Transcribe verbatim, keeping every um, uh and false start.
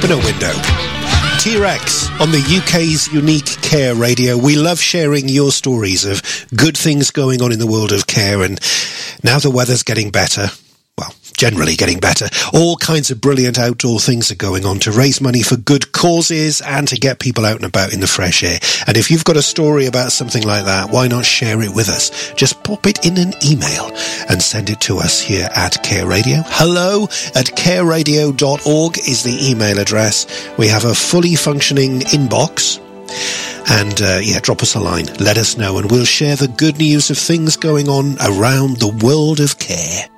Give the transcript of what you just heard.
open a window. T-Rex on the U K's unique care radio. We love sharing your stories of good things going on in the world of care, and now the weather's getting better. Well, generally getting better. All kinds of brilliant outdoor things are going on to raise money for good causes and to get people out and about in the fresh air. And if you've got a story about something like that, why not share it with us? Just pop it in an email and send it to us here at Care Radio. Hello at care radio dot org is the email address. We have a fully functioning inbox. And, uh, yeah, drop us a line. Let us know and we'll share the good news of things going on around the world of care.